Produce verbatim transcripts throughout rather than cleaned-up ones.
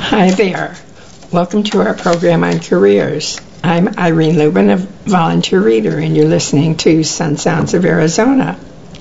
Hi there. Welcome to our program on careers. I'm Irene Lubin, a volunteer reader, and you're listening to Sun Sounds of Arizona.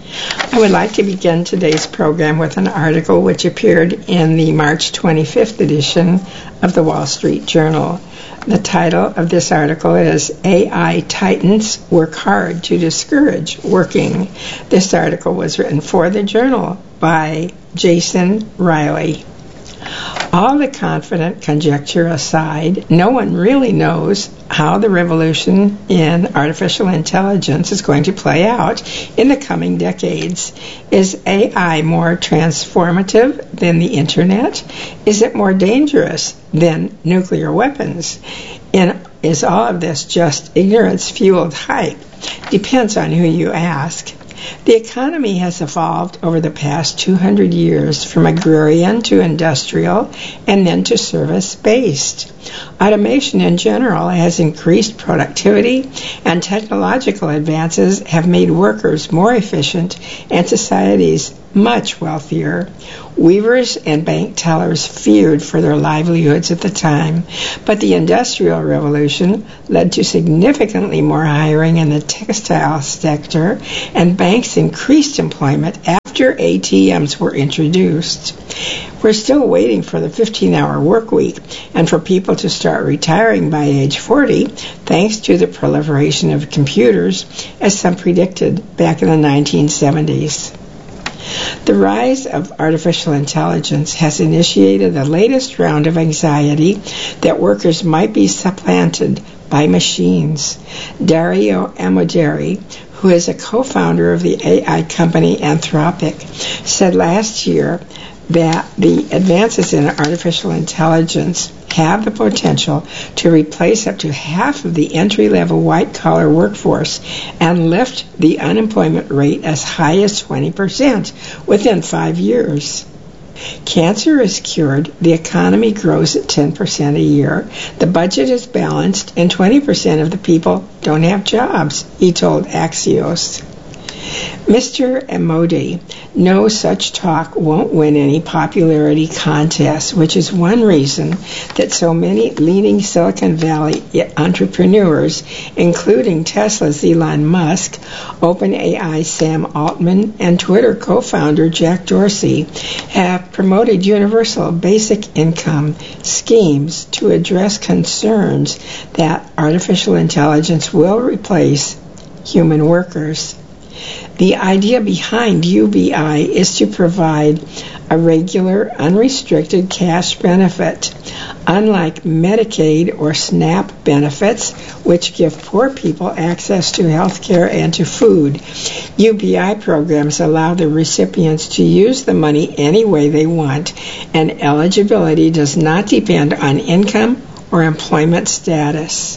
I would like to begin today's program with an article which appeared in the March twenty-fifth edition of the Wall Street Journal. The title of this article is A I Titans Work Hard to Discourage Working. This article was written for the Journal by Jason Riley. All the confident conjecture aside, no one really knows how the revolution in artificial intelligence is going to play out in the coming decades. Is A I more transformative than the internet? Is it more dangerous than nuclear weapons? And is all of this just ignorance-fueled hype? Depends on who you ask. The economy has evolved over the past two hundred years from agrarian to industrial and then to service-based. Automation in general has increased productivity, and technological advances have made workers more efficient and societies much wealthier. Weavers and bank tellers feared for their livelihoods at the time, but the Industrial Revolution led to significantly more hiring in the textile sector, and banks increased employment after A T Ms were introduced. We're still waiting for the fifteen-hour work week and for people to start retiring by age forty, thanks to the proliferation of computers, as some predicted back in the nineteen seventies. The rise of artificial intelligence has initiated the latest round of anxiety that workers might be supplanted by machines. Dario Amodei, who is a co-founder of the A I company Anthropic, said last year that the advances in artificial intelligence have the potential to replace up to half of the entry-level white-collar workforce and lift the unemployment rate as high as twenty percent within five years. Cancer is cured, the economy grows at ten percent a year, the budget is balanced, and twenty percent of the people don't have jobs, he told Axios. Mister Amodei, no such talk won't win any popularity contests, which is one reason that so many leading Silicon Valley entrepreneurs, including Tesla's Elon Musk, OpenAI's Sam Altman, and Twitter co-founder Jack Dorsey, have promoted universal basic income schemes to address concerns that artificial intelligence will replace human workers. The idea behind U B I is to provide a regular, unrestricted cash benefit. Unlike Medicaid or SNAP benefits, which give poor people access to health care and to food, U B I programs allow the recipients to use the money any way they want, and eligibility does not depend on income or employment status.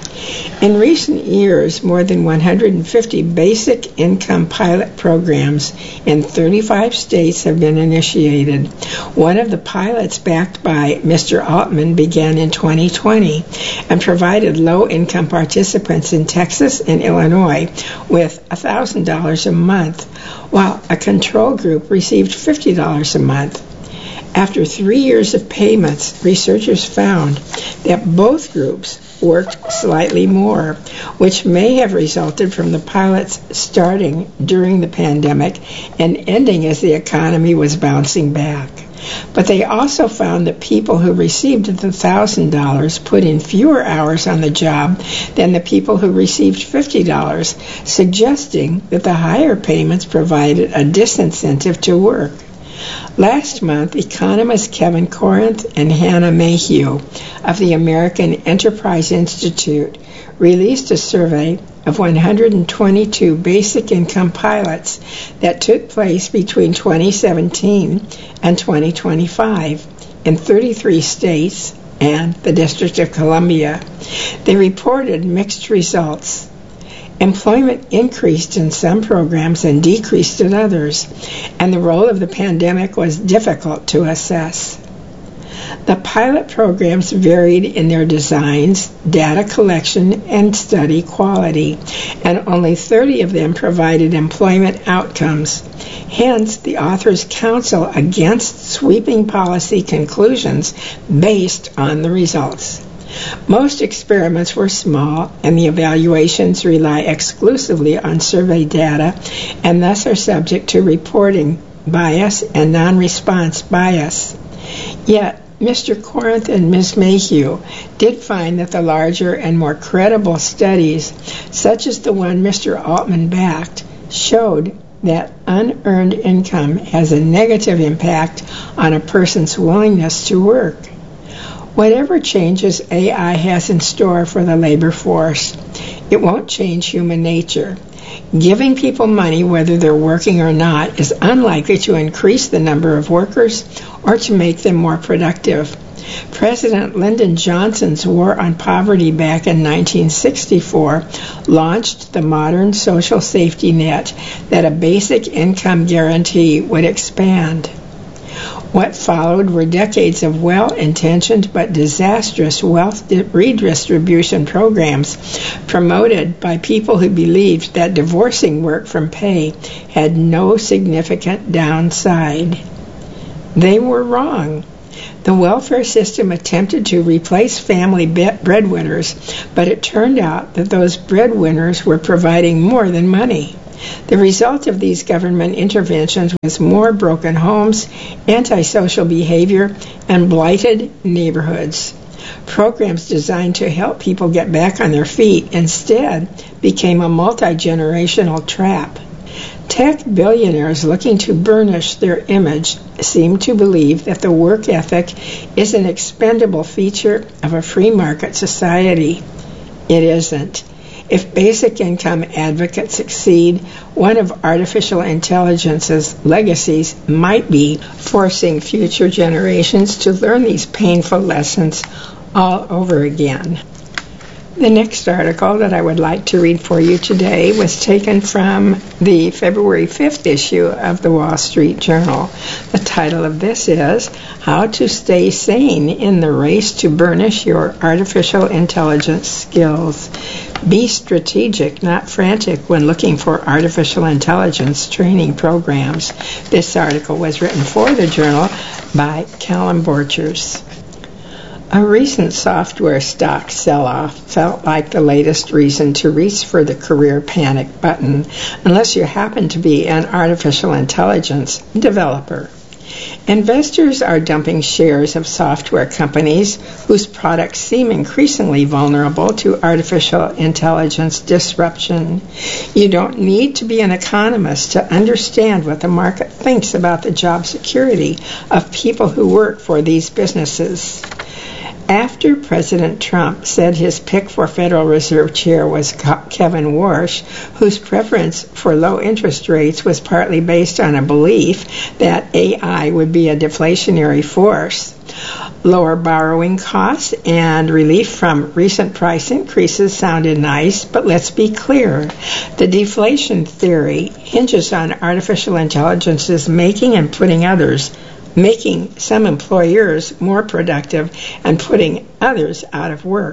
In recent years, more than one hundred fifty basic income pilot programs in thirty-five states have been initiated. One of the pilots, backed by Mister Altman, began in twenty twenty and provided low-income participants in Texas and Illinois with one thousand dollars a month, while a control group received fifty dollars a month. After three years of payments, researchers found that both groups worked slightly more, which may have resulted from the pilots starting during the pandemic and ending as the economy was bouncing back. But they also found that people who received the one thousand dollars put in fewer hours on the job than the people who received fifty dollars, suggesting that the higher payments provided a disincentive to work. Last month, economists Kevin Corinth and Hannah Mayhew of the American Enterprise Institute released a survey of one hundred twenty-two basic income pilots that took place between twenty seventeen and twenty twenty-five in thirty-three states and the District of Columbia. They reported mixed results. Employment increased in some programs and decreased in others, and the role of the pandemic was difficult to assess. The pilot programs varied in their designs, data collection, and study quality, and only thirty of them provided employment outcomes. Hence, the authors counsel against sweeping policy conclusions based on the results. Most experiments were small, and the evaluations rely exclusively on survey data and thus are subject to reporting bias and non-response bias. Yet, Mister Corinth and Miz Mayhew did find that the larger and more credible studies, such as the one Mister Altman backed, showed that unearned income has a negative impact on a person's willingness to work. Whatever changes A I has in store for the labor force, it won't change human nature. Giving people money, whether they're working or not, is unlikely to increase the number of workers or to make them more productive. President Lyndon Johnson's War on Poverty back in nineteen sixty-four launched the modern social safety net that a basic income guarantee would expand. What followed were decades of well-intentioned but disastrous wealth redistribution programs promoted by people who believed that divorcing work from pay had no significant downside. They were wrong. The welfare system attempted to replace family breadwinners, but it turned out that those breadwinners were providing more than money. The result of these government interventions was more broken homes, antisocial behavior, and blighted neighborhoods. Programs designed to help people get back on their feet instead became a multi-generational trap. Tech billionaires looking to burnish their image seem to believe that the work ethic is an expendable feature of a free market society. It isn't. If basic income advocates succeed, one of artificial intelligence's legacies might be forcing future generations to learn these painful lessons all over again. The next article that I would like to read for you today was taken from the February fifth issue of the Wall Street Journal. The title of this is How to Stay Sane in the Race to Burnish Your Artificial Intelligence Skills. Be strategic, not frantic, when looking for artificial intelligence training programs. This article was written for the Journal by Callum Borchers. A recent software stock sell-off felt like the latest reason to reach for the career panic button, unless you happen to be an artificial intelligence developer. Investors are dumping shares of software companies whose products seem increasingly vulnerable to artificial intelligence disruption. You don't need to be an economist to understand what the market thinks about the job security of people who work for these businesses. After President Trump said his pick for Federal Reserve Chair was Kevin Warsh, whose preference for low interest rates was partly based on a belief that A I would be a deflationary force, lower borrowing costs and relief from recent price increases sounded nice, but let's be clear. The deflation theory hinges on artificial intelligence's making and putting others making some employers more productive and putting others out of work.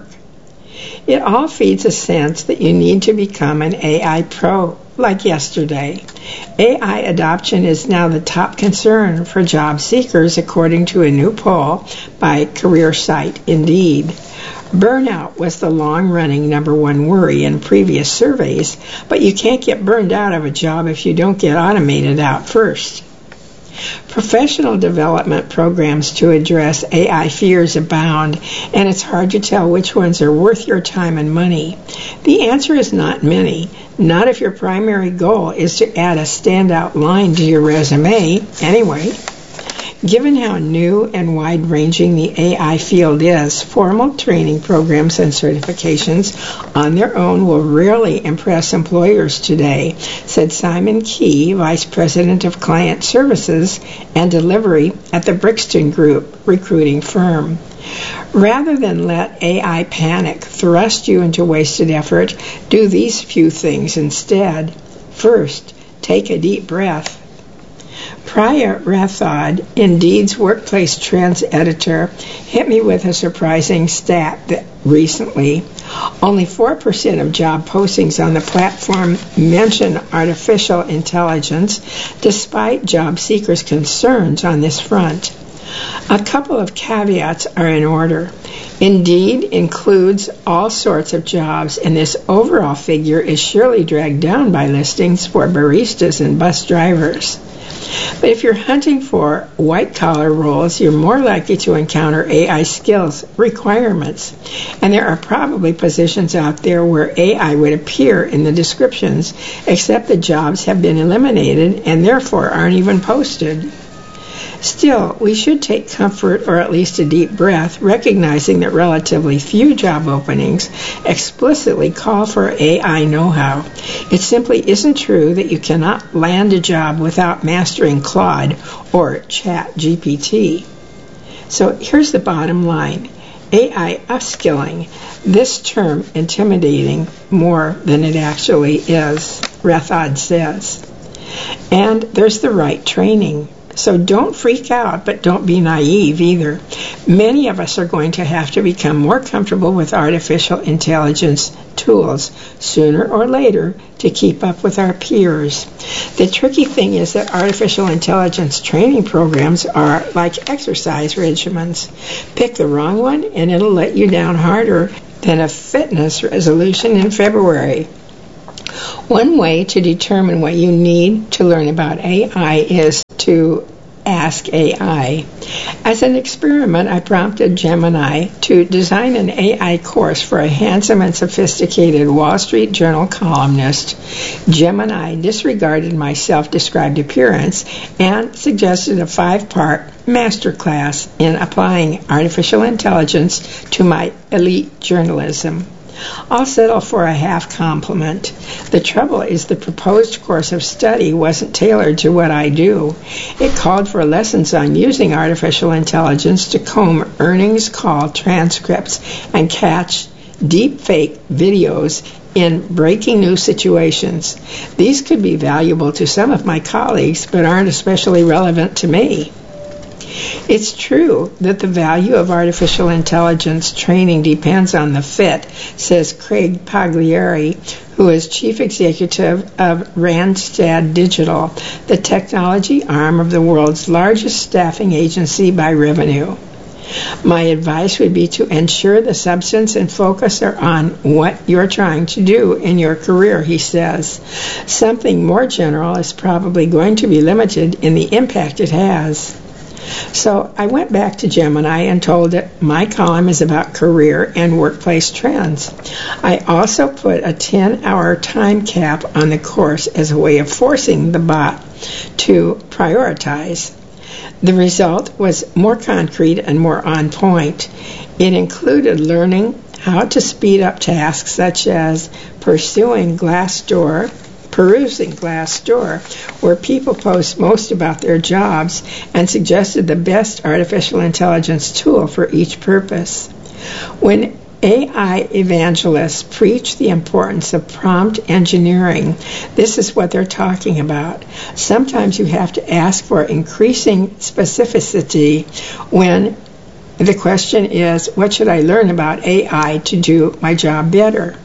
It all feeds a sense that you need to become an A I pro, like yesterday. A I adoption is now the top concern for job seekers, according to a new poll by career site Indeed. Burnout was the long-running number one worry in previous surveys, but you can't get burned out of a job if you don't get automated out first. Professional development programs to address A I fears abound, and it's hard to tell which ones are worth your time and money. The answer is not many, not if your primary goal is to add a standout line to your resume, anyway. Given how new and wide-ranging the A I field is, formal training programs and certifications on their own will rarely impress employers today, said Simon Key, Vice President of Client Services and Delivery at the Brixton Group recruiting firm. Rather than let A I panic thrust you into wasted effort, do these few things instead. First, take a deep breath. Priya Rathod, Indeed's Workplace Trends editor, hit me with a surprising stat that recently only four percent of job postings on the platform mention artificial intelligence, despite job seekers' concerns on this front. A couple of caveats are in order. Indeed includes all sorts of jobs, and this overall figure is surely dragged down by listings for baristas and bus drivers. But if you're hunting for white-collar roles, you're more likely to encounter A I skills requirements. And there are probably positions out there where A I would appear in the descriptions, except the jobs have been eliminated and therefore aren't even posted. Still, we should take comfort, or at least a deep breath, recognizing that relatively few job openings explicitly call for A I know-how. It simply isn't true that you cannot land a job without mastering Claude or Chat G P T. So here's the bottom line. A I upskilling, this term intimidating more than it actually is, Rathod says. And there's the right training. So don't freak out, but don't be naive either. Many of us are going to have to become more comfortable with artificial intelligence tools sooner or later to keep up with our peers. The tricky thing is that artificial intelligence training programs are like exercise regimens. Pick the wrong one and it'll let you down harder than a fitness resolution in February. One way to determine what you need to learn about A I is to ask A I. As an experiment, I prompted Gemini to design an A I course for a handsome and sophisticated Wall Street Journal columnist. Gemini disregarded my self-described appearance and suggested a five-part masterclass in applying artificial intelligence to my elite journalism. I'll settle for a half compliment. The trouble is the proposed course of study wasn't tailored to what I do. It called for lessons on using artificial intelligence to comb earnings call transcripts and catch deep fake videos in breaking news situations. These could be valuable to some of my colleagues, but aren't especially relevant to me. It's true that the value of artificial intelligence training depends on the fit, says Craig Pagliari, who is chief executive of Randstad Digital, the technology arm of the world's largest staffing agency by revenue. My advice would be to ensure the substance and focus are on what you're trying to do in your career, he says. Something more general is probably going to be limited in the impact it has. So I went back to Gemini and told it my column is about career and workplace trends. I also put a ten-hour time cap on the course as a way of forcing the bot to prioritize. The result was more concrete and more on point. It included learning how to speed up tasks such as pursuing Glassdoor, perusing Glassdoor, where people post most about their jobs, and suggested the best artificial intelligence tool for each purpose. When A I evangelists preach the importance of prompt engineering, this is what they're talking about. Sometimes you have to ask for increasing specificity when the question is, what should I learn about A I to do my job better?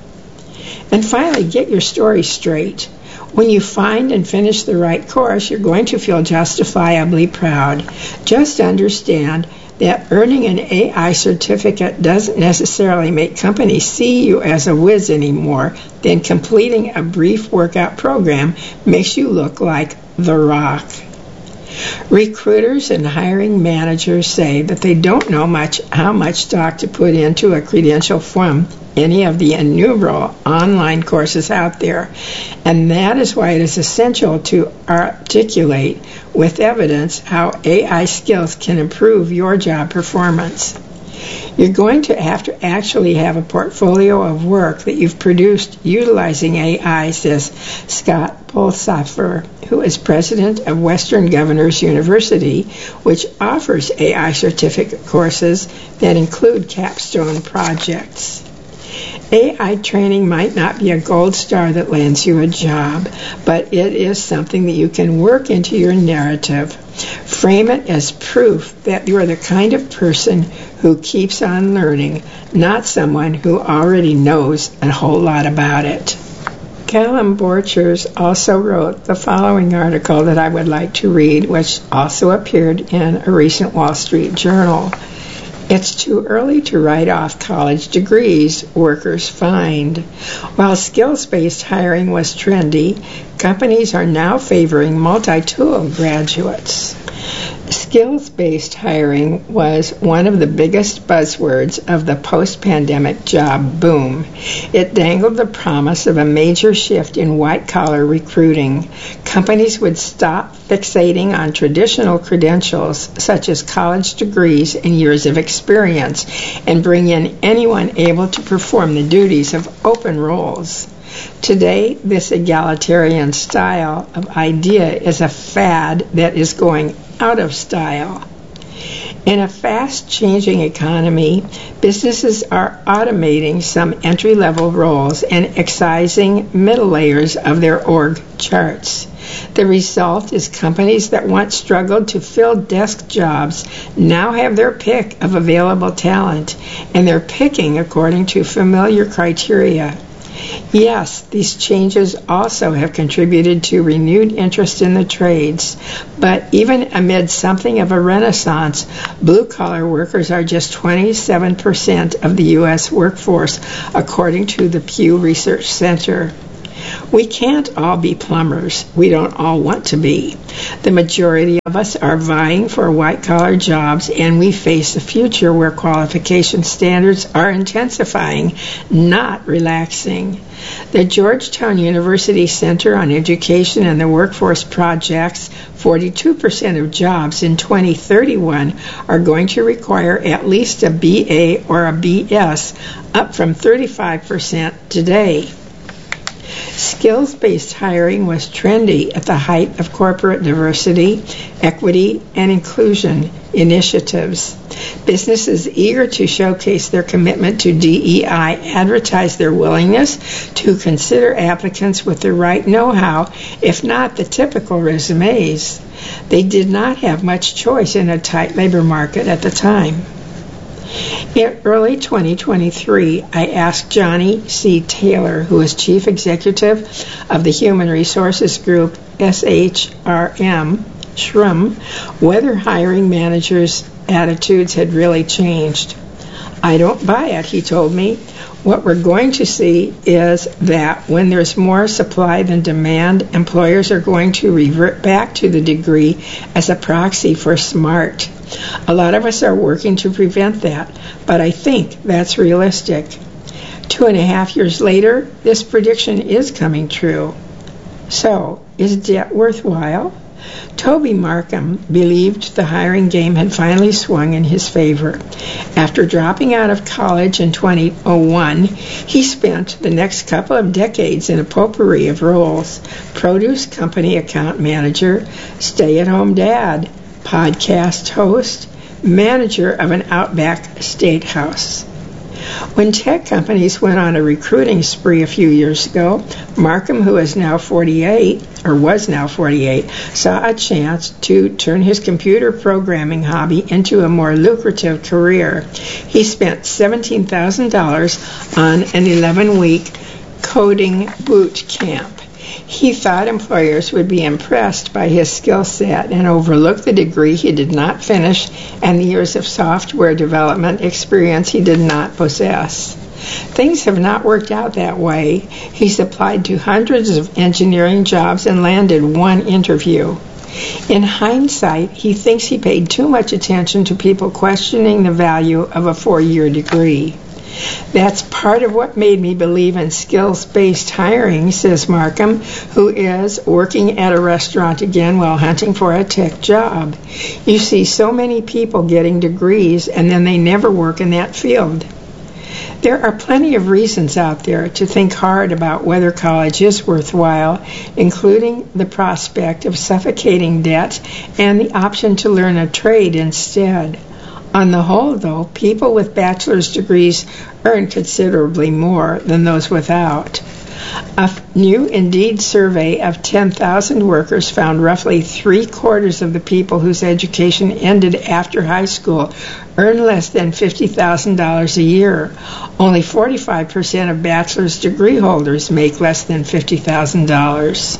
And finally, get your story straight. When you find and finish the right course, you're going to feel justifiably proud. Just understand that earning an A I certificate doesn't necessarily make companies see you as a whiz anymore. Then completing a brief workout program makes you look like The Rock. Recruiters and hiring managers say that they don't know much how much stock to put into a credential from any of the innumerable online courses out there, and that is why it is essential to articulate with evidence how A I skills can improve your job performance. You're going to have to actually have a portfolio of work that you've produced utilizing A I, says Scott Pulshofer, who is president of Western Governors University, which offers A I certificate courses that include capstone projects. A I training might not be a gold star that lands you a job, but it is something that you can work into your narrative. Frame it as proof that you are the kind of person who keeps on learning, not someone who already knows a whole lot about it. Callum Borchers also wrote the following article that I would like to read, which also appeared in a recent Wall Street Journal. It's too early to write off college degrees, workers find. While skills-based hiring was trendy, companies are now favoring multi-tool graduates. Skills-based hiring was one of the biggest buzzwords of the post-pandemic job boom. It dangled the promise of a major shift in white-collar recruiting. Companies would stop fixating on traditional credentials, such as college degrees and years of experience, and bring in anyone able to perform the duties of open roles. Today, this egalitarian style of idea is a fad that is going out of style. In a fast-changing economy, businesses are automating some entry-level roles and excising middle layers of their org charts. The result is companies that once struggled to fill desk jobs now have their pick of available talent, and they're picking according to familiar criteria. Yes, these changes also have contributed to renewed interest in the trades, but even amid something of a renaissance, blue-collar workers are just twenty-seven percent of the U S workforce, according to the Pew Research Center. We can't all be plumbers. We don't all want to be. The majority of us are vying for white-collar jobs, and we face a future where qualification standards are intensifying, not relaxing. The Georgetown University Center on Education and the Workforce projects forty-two percent of jobs in twenty thirty-one are going to require at least a B A or a B S, up from thirty-five percent today. Skills-based hiring was trendy at the height of corporate diversity, equity, and inclusion initiatives. Businesses eager to showcase their commitment to D E I advertised their willingness to consider applicants with the right know-how, if not the typical resumes. They did not have much choice in a tight labor market at the time. In early twenty twenty-three, I asked Johnny C. Taylor, who is Chief Executive of the Human Resources Group S H R M, S H R M, whether hiring managers' attitudes had really changed. I don't buy it, he told me. What we're going to see is that when there's more supply than demand, employers are going to revert back to the degree as a proxy for smart. A lot of us are working to prevent that, but I think that's realistic. Two and a half years later, this prediction is coming true. So, is debt worthwhile? Toby Markham believed the hiring game had finally swung in his favor. After dropping out of college in two thousand one, he spent the next couple of decades in a potpourri of roles: produce company account manager, stay-at-home dad, podcast host, manager of an Outback steakhouse. When tech companies went on a recruiting spree a few years ago, Markham, who is now forty-eight, or was now forty-eight, saw a chance to turn his computer programming hobby into a more lucrative career. He spent seventeen thousand dollars on an eleven-week coding boot camp. He thought employers would be impressed by his skill set and overlook the degree he did not finish and the years of software development experience he did not possess. Things have not worked out that way. He's applied to hundreds of engineering jobs and landed one interview. In hindsight, he thinks he paid too much attention to people questioning the value of a four-year degree. That's part of what made me believe in skills-based hiring, says Markham, who is working at a restaurant again while hunting for a tech job. You see so many people getting degrees and then they never work in that field. There are plenty of reasons out there to think hard about whether college is worthwhile, including the prospect of suffocating debt and the option to learn a trade instead. On the whole, though, people with bachelor's degrees earn considerably more than those without. A new Indeed survey of ten thousand workers found roughly three-quarters of the people whose education ended after high school earn less than fifty thousand dollars a year. Only forty-five percent of bachelor's degree holders make less than fifty thousand dollars.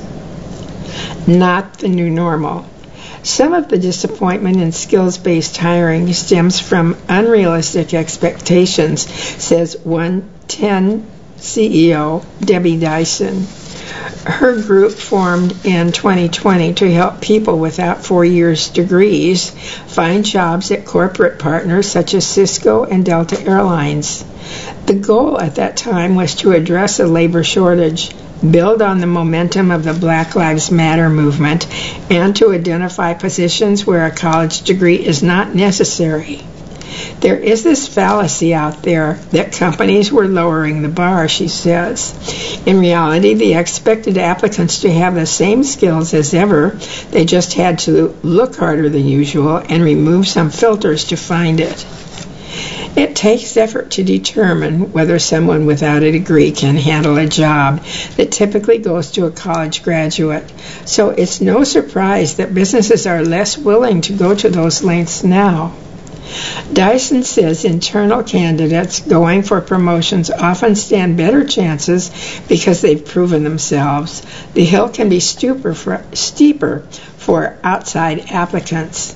Not the new normal. Some of the disappointment in skills-based hiring stems from unrealistic expectations, says one ten C E O Debbie Dyson. Her group formed in twenty twenty to help people without four years degrees find jobs at corporate partners such as Cisco and Delta Airlines. The goal at that time was to address a labor shortage, build on the momentum of the Black Lives Matter movement, and to identify positions where a college degree is not necessary. There is this fallacy out there that companies were lowering the bar, she says. In reality, they expected applicants to have the same skills as ever. They just had to look harder than usual and remove some filters to find it. It takes effort to determine whether someone without a degree can handle a job that typically goes to a college graduate. So it's no surprise that businesses are less willing to go to those lengths now. Dyson says internal candidates going for promotions often stand better chances because they've proven themselves. The hill can be steeper for, steeper for outside applicants.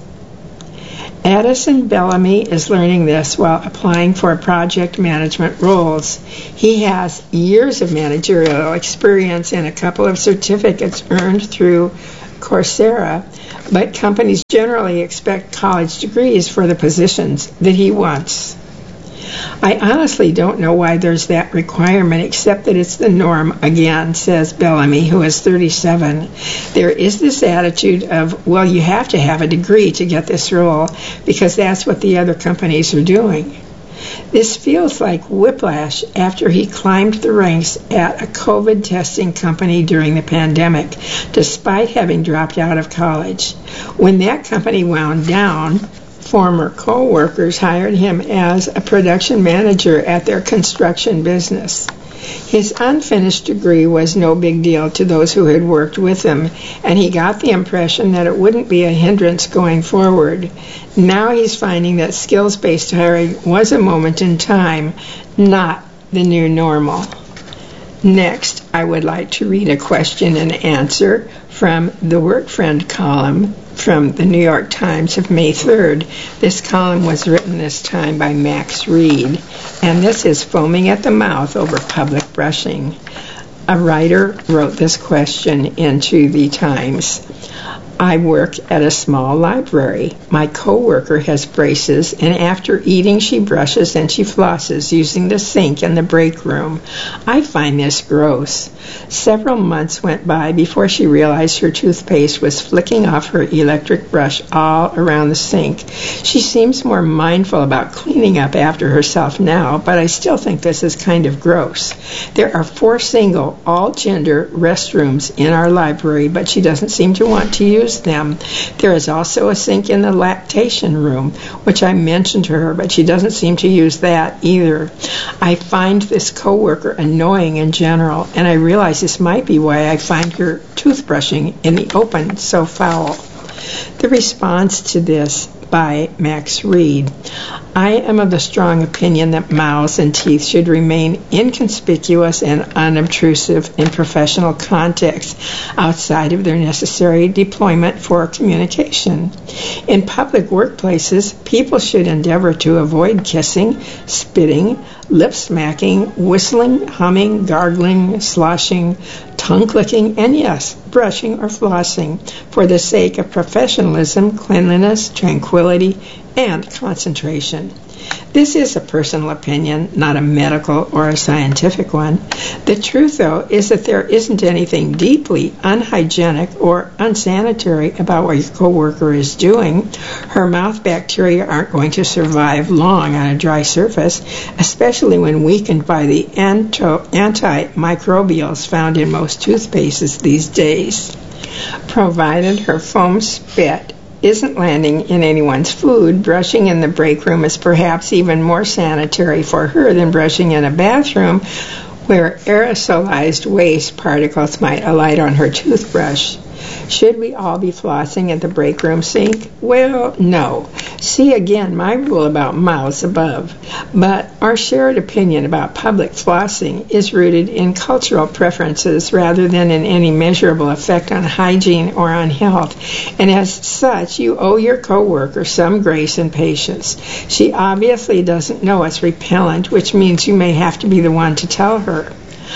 Addison Bellamy is learning this while applying for project management roles. He has years of managerial experience and a couple of certificates earned through Coursera, but companies generally expect college degrees for the positions that he wants. I honestly don't know why there's that requirement, except that it's the norm again, says Bellamy, who is thirty-seven. There is this attitude of, well, you have to have a degree to get this role because that's what the other companies are doing. This feels like whiplash after he climbed the ranks at a COVID testing company during the pandemic, despite having dropped out of college. When that company wound down, former co-workers hired him as a production manager at their construction business. His unfinished degree was no big deal to those who had worked with him, and he got the impression that it wouldn't be a hindrance going forward. Now he's finding that skills-based hiring was a moment in time, not the new normal. Next, I would like to read a question and answer from the Work Friend column from the New York Times of May third. This column was written this time by Max Reed, and this is foaming at the mouth over public brushing. A writer wrote this question into the Times. I work at a small library. My coworker has braces, and after eating she brushes and she flosses using the sink in the break room. I find this gross. Several months went by before she realized her toothpaste was flicking off her electric brush all around the sink. She seems more mindful about cleaning up after herself now, but I still think this is kind of gross. There are four single, all-gender restrooms in our library, but she doesn't seem to want to use them. There is also a sink in the lactation room, which I mentioned to her, but she doesn't seem to use that either. I find this coworker annoying in general, and I realize this might be why I find her toothbrushing in the open so foul. The response to this by Max Reed. I am of the strong opinion that mouths and teeth should remain inconspicuous and unobtrusive in professional contexts outside of their necessary deployment for communication. In public workplaces, people should endeavor to avoid kissing, spitting, lip smacking, whistling, humming, gargling, sloshing, tongue clicking, and yes, brushing or flossing for the sake of professionalism, cleanliness, tranquility, and concentration. This is a personal opinion, not a medical or a scientific one. The truth, though, is that there isn't anything deeply unhygienic or unsanitary about what your coworker is doing. Her mouth bacteria aren't going to survive long on a dry surface, especially when weakened by the anto- antimicrobials found in most toothpastes these days. Provided her foam spit isn't landing in anyone's food, brushing in the break room is perhaps even more sanitary for her than brushing in a bathroom where aerosolized waste particles might alight on her toothbrush. Should we all be flossing at the break room sink? Well, no. See again my rule about mouths above. But our shared opinion about public flossing is rooted in cultural preferences rather than in any measurable effect on hygiene or on health. And as such, you owe your coworker some grace and patience. She obviously doesn't know it's repellent, which means you may have to be the one to tell her.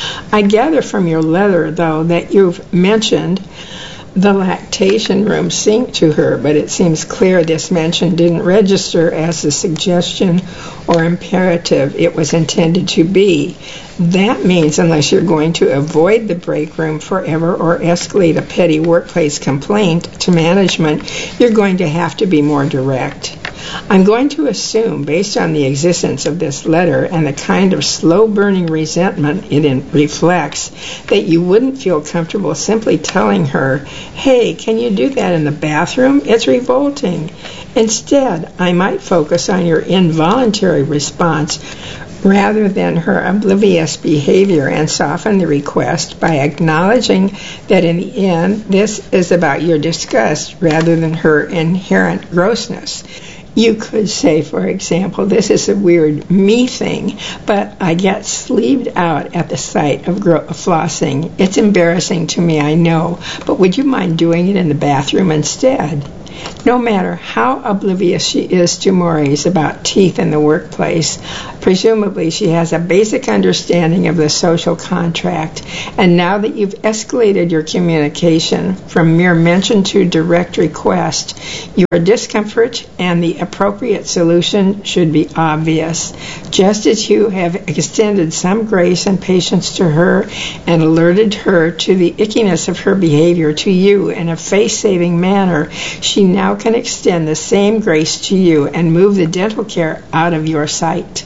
I gather from your letter, though, that you've mentioned the lactation room sink to her, but it seems clear this mention didn't register as a suggestion or imperative it was intended to be. That means unless you're going to avoid the break room forever or escalate a petty workplace complaint to management, you're going to have to be more direct. I'm going to assume, based on the existence of this letter and the kind of slow-burning resentment it in- reflects, that you wouldn't feel comfortable simply telling her, hey, can you do that in the bathroom? It's revolting. Instead, I might focus on your involuntary response rather than her oblivious behavior and soften the request by acknowledging that in the end, this is about your disgust rather than her inherent grossness. You could say, for example, this is a weird me thing, but I get sleeved out at the sight of gro- flossing. It's embarrassing to me, I know, but would you mind doing it in the bathroom instead? No matter how oblivious she is to mores about teeth in the workplace, presumably she has a basic understanding of the social contract, and now that you've escalated your communication from mere mention to direct request, your discomfort and the appropriate solution should be obvious. Just as you have extended some grace and patience to her and alerted her to the ickiness of her behavior to you in a face-saving manner, she now can extend the same grace to you and move the dental care out of your sight.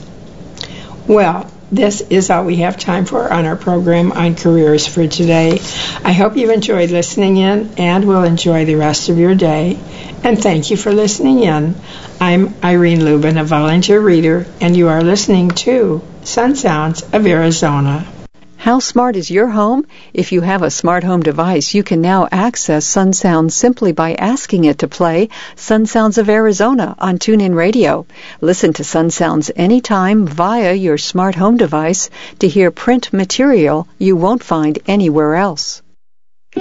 Well, this is all we have time for on our program on careers for today. I hope you've enjoyed listening in and will enjoy the rest of your day. And thank you for listening in. I'm Irene Lubin, a volunteer reader, and you are listening to Sun Sounds of Arizona. How smart is your home? If you have a smart home device, you can now access Sun Sounds simply by asking it to play Sun Sounds of Arizona on TuneIn Radio. Listen to Sun Sounds anytime via your smart home device to hear print material you won't find anywhere else.